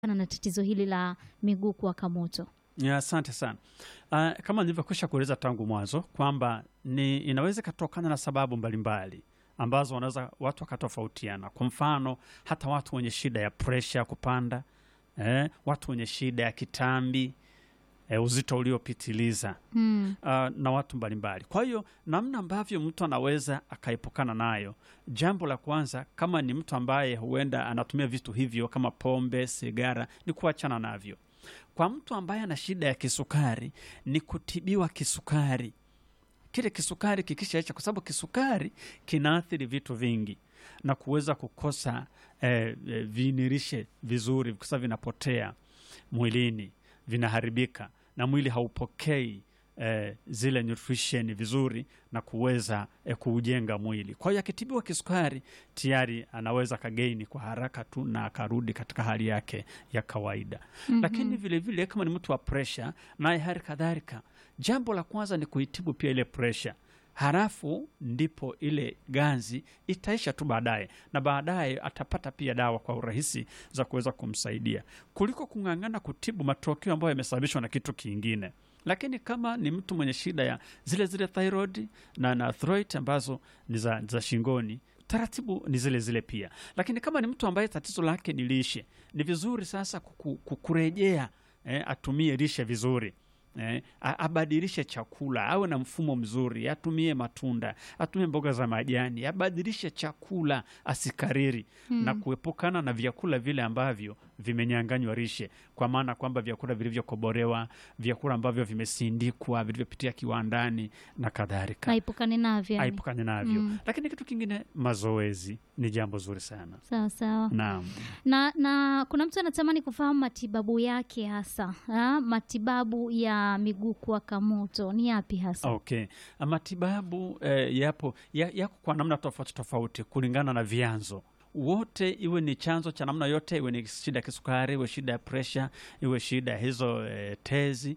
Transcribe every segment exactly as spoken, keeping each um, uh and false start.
na tatizo hili la miguu kuwaka moto? Ya, asante sana. Uh, kama nilivyokwisha kueleza tangu mwanzo kwamba ni inaweza kutokana na sababu mbalimbali ambazo wanaweza watu wakatofautiana. Kwa mfano, hata watu wenye shida ya pressure kupanda, eh, watu wenye shida ya kitambi, eh, uzito uliopitiliza, Mm. uh, na watu mbalimbali. Kwa hiyo namna ambavyo mtu anaweza akaepukana nayo, jambo la kwanza, kama ni mtu ambaye huenda anatumia vitu hivyo kama pombe, sigara, ni kuachana navyo. Kwa mtu ambaye ana shida ya kisukari, ni kutibiwa kisukari. Kile kisukari kikishaisha, kwa sababu kisukari kinaathiri vitu vingi na kuweza kukosa eh, eh, vinirishe vizuri, kwa sababu vinapotea mwilini, vinaharibika na mwili haupokei eh, zile nutrition vizuri na kuweza eh, kuujenga mwili. Kwa hiyo akitibiwa kisukari, tayari anaweza kagaini kwa haraka tu na akarudi katika hali yake ya kawaida. Mhm. Lakini vile vile kama ni mtu wa pressure, naye hali kadhalika, jambo la kwanza ni kuitibu pia ile pressure. Halafu ndipo ile ganzi itaisha tu baadaye, na baadaye atapata pia dawa kwa urahisi za kuweza kumsaidia, kuliko kung'ang'ana kutibu matokeo ambayo yamesababishwa na kitu kingine. Lakini kama ni mtu mwenye shida ya zile zile thyroid na na arthritis ambazo ni za, za shingoni, taratibu ni zile zile pia. Lakini kama ni mtu ambaye tatizo lake ni lishe, ni vizuri sasa kuku- kukurejea, eh, atumie lishe vizuri. Eh, a- abadilishe chakula, awe na mfumo mzuri, atumie matunda, atumie mboga za majani, abadilishe chakula, asikariri na kuepukana na vyakula vile ambavyo vimenyanganywa lishe, kwa maana kwamba vyakula vilivyokoborewa, vyakula ambavyo vimesindikwa, vilivyopitia kiwandani na kadhalika, Aipukane navyo. yani. aipukane navyo. Mm. Lakini kitu kingine, mazoezi ni jambo zuri sana. Sawa sawa. Naam. Na, na kuna mtu anatamani kufahamu matibabu yake hasa. Ha? Matibabu ya miguu kuwaka moto ni yapi hasa? Okay. Matibabu eh, yapo ya- yako kwa namna tofauti tofauti kulingana na vyanzo wote, iwe ni chanzo cha namna yote, iwe ni shida ya kisukari, iwe shida ya presha, iwe shida ya hizo eh, tezi,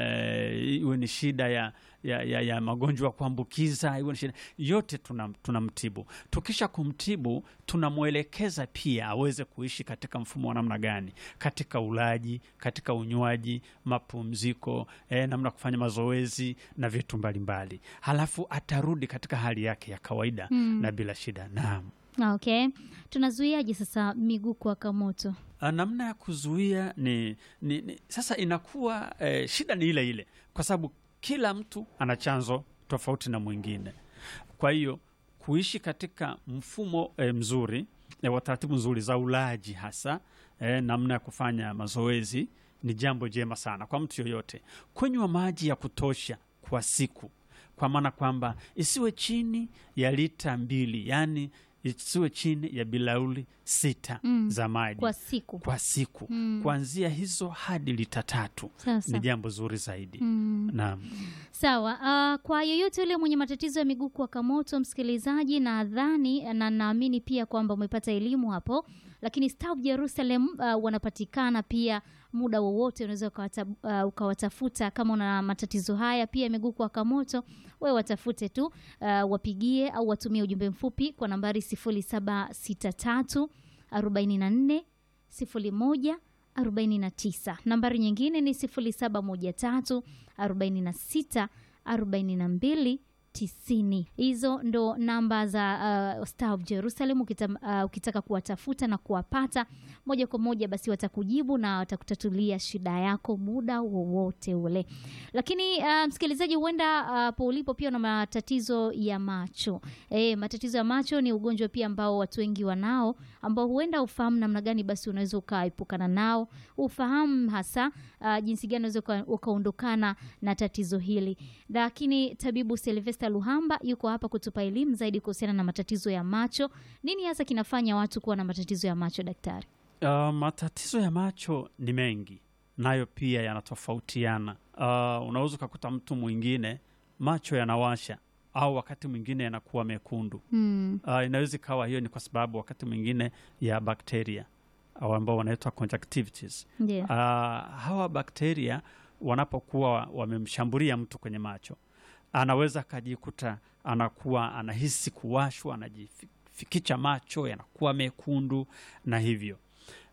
eh, iwe ni shida ya, ya, ya, ya magonjwa ya kuambukiza, iwe ni shida yote, tunam- tunamtibu. Tukisha kumtibu, tunamwelekeza pia aweze kuishi katika mfumo wa namna gani, katika ulaji, katika unywaji, mapumziko, eh, namna kufanya mazoezi na vitu mbalimbali, halafu atarudi katika hali yake ya kawaida Mm. na bila shida. Naam. Okay. Tunazuiaje sasa miguu kuwaka moto? Ah, namna ya kuzuia ni, ni, ni sasa inakuwa eh, shida ni ile ile, kwa sababu kila mtu ana chanzo tofauti na mwingine. Kwa hiyo kuishi katika mfumo eh, mzuri eh, wa taratibu nzuri za ulaji, hasa eh, namna ya kufanya mazoezi ni jambo jema sana kwa mtu yoyote. Kunywa maji ya kutosha kwa siku, kwa maana kwamba isiwe chini ya lita mbili, yani isiwe chini ya bilauli sita Mm. za maji Kwa siku. kwa siku. Mm. Kuanzia hizo hadi lita tatu Sasa. ni jambo zuri zaidi. Mm. Naam. Sawa. Uh, kwa yeyote yule mwenye matatizo ya miguu kuwaka moto, msikilizaji, nadhani na naamini pia kwamba umepata elimu hapo, lakini Star of Jerusalem uh, wanapatikana pia muda wowote, unaweza ukawata, uh, ukawatafuta kama una matatizo haya pia ya miguu kuwaka moto, wewe watafute tu, uh, wapigie au watumie ujumbe mfupi kwa nambari sifuri saba sita tatu arobaini na nne sifuri moja arobaini na tisa. Nambari nyingine ni sifuri saba moja tatu arobaini na sita arobaini na mbili tisini. Hizo ndo namba za uh, Star of Jerusalem. Ukita, uh, ukitaka kuwatafuta na kuwapata moja kwa moja, basi watakujibu na watakutatulia shida yako muda wowote ule. Lakini uh, msikilizaji, huenda hapo uh, ulipo pia na matatizo ya macho. E, matatizo ya macho ni ugonjwa pia ambao watu wengi wanao, ambao huenda ufahamu namna gani basi unaweza ukaepukana nao, ufahamu hasa uh, jinsi gani unaweza uka- ukaondokana na tatizo hili. Lakini tabibu Sylvester Luhamba yuko hapa kutupa elimu zaidi kuhusiana na matatizo ya macho. Nini hasa kinafanya watu kuwa na matatizo ya macho, daktari? Uh, matatizo ya macho ni mengi, nayo pia yanatofautiana. Uh, unaweza ukakuta mtu mwingine macho yanawasha au wakati mwingine yanakuwa mekundu. Hmm. Uh, inaweza ikawa hiyo ni kwa sababu wakati mwingine ya bakteria au ambao wanaitwa conjunctivitis. Ndio. Uh, hawa bakteria wanapokuwa wamemshambulia mtu kwenye macho, anaweza akajikuta anakuwa anahisi kuwashwa, anajifikicha macho yanakuwa mekundu na hivyo.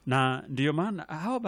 na ndiyo maana hawa